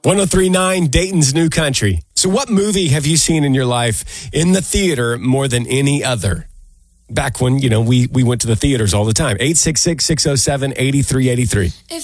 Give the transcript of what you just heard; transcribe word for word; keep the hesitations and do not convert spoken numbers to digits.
one oh three point nine Dayton's New Country. So what movie have you seen in your life in the theater more than any other? Back when, you know, we, we went to the theaters all the time. eight six six, six oh seven, eight three eight three. If